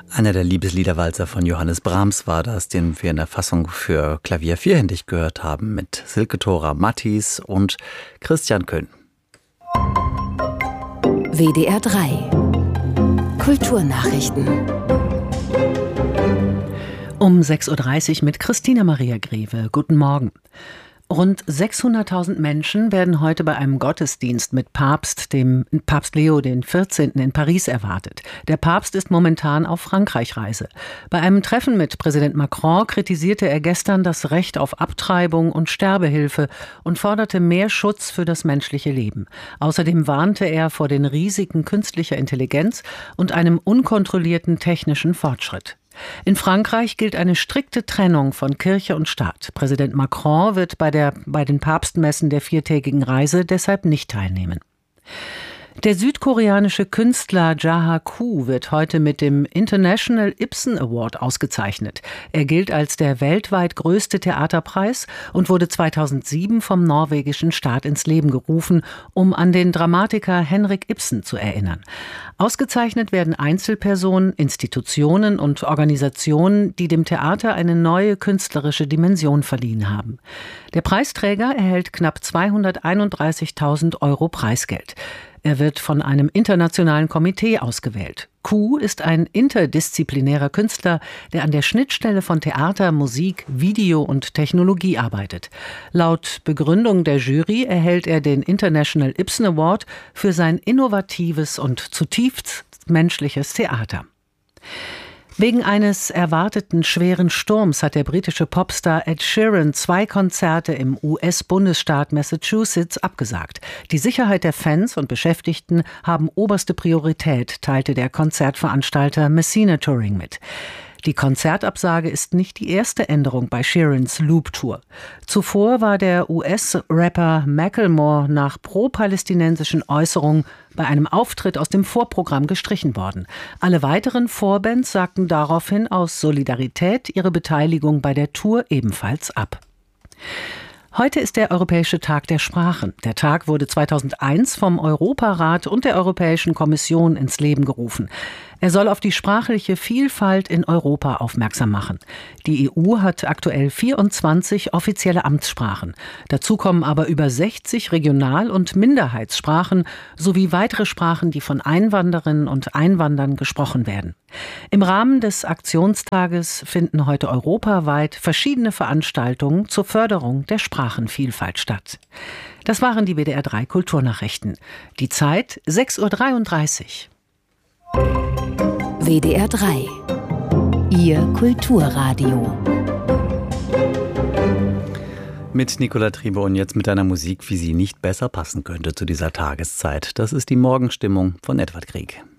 Einer der Liebesliederwalzer von Johannes Brahms war das, den wir in der Fassung für Klavier vierhändig gehört haben, mit Silke Thora Matthis und Christian Köhn. WDR 3 Kulturnachrichten. Um 6.30 Uhr mit Christina Maria Greve. Guten Morgen. Rund 600.000 Menschen werden heute bei einem Gottesdienst mit Papst Leo XIV. In Paris erwartet. Der Papst ist momentan auf Frankreich-Reise. Bei einem Treffen mit Präsident Macron kritisierte er gestern das Recht auf Abtreibung und Sterbehilfe und forderte mehr Schutz für das menschliche Leben. Außerdem warnte er vor den Risiken künstlicher Intelligenz und einem unkontrollierten technischen Fortschritt. In Frankreich gilt eine strikte Trennung von Kirche und Staat. Präsident Macron wird bei den Papstmessen der viertägigen Reise deshalb nicht teilnehmen. Der südkoreanische Künstler Jaha Koo wird heute mit dem International Ibsen Award ausgezeichnet. Er gilt als der weltweit größte Theaterpreis und wurde 2007 vom norwegischen Staat ins Leben gerufen, um an den Dramatiker Henrik Ibsen zu erinnern. Ausgezeichnet werden Einzelpersonen, Institutionen und Organisationen, die dem Theater eine neue künstlerische Dimension verliehen haben. Der Preisträger erhält knapp 231.000 Euro Preisgeld. Er wird von einem internationalen Komitee ausgewählt. Koo ist ein interdisziplinärer Künstler, der an der Schnittstelle von Theater, Musik, Video und Technologie arbeitet. Laut Begründung der Jury erhält er den International Ibsen Award für sein innovatives und zutiefst menschliches Theater. Wegen eines erwarteten schweren Sturms hat der britische Popstar Ed Sheeran 2 Konzerte im US-Bundesstaat Massachusetts abgesagt. Die Sicherheit der Fans und Beschäftigten haben oberste Priorität, teilte der Konzertveranstalter Messina Touring mit. Die Konzertabsage ist nicht die erste Änderung bei Sheerans Loop-Tour. Zuvor war der US-Rapper Macklemore nach pro-palästinensischen Äußerungen bei einem Auftritt aus dem Vorprogramm gestrichen worden. Alle weiteren Vorbands sagten daraufhin aus Solidarität ihre Beteiligung bei der Tour ebenfalls ab. Heute ist der Europäische Tag der Sprachen. Der Tag wurde 2001 vom Europarat und der Europäischen Kommission ins Leben gerufen. Er soll auf die sprachliche Vielfalt in Europa aufmerksam machen. Die EU hat aktuell 24 offizielle Amtssprachen. Dazu kommen aber über 60 Regional- und Minderheitssprachen sowie weitere Sprachen, die von Einwanderinnen und Einwanderern gesprochen werden. Im Rahmen des Aktionstages finden heute europaweit verschiedene Veranstaltungen zur Förderung der Sprachenvielfalt statt. Das waren die WDR 3 Kulturnachrichten. Die Zeit 6.33 Uhr. WDR 3 Ihr Kulturradio. Mit Nicola Triebe und jetzt mit einer Musik, wie sie nicht besser passen könnte zu dieser Tageszeit. Das ist die Morgenstimmung von Edward Grieg.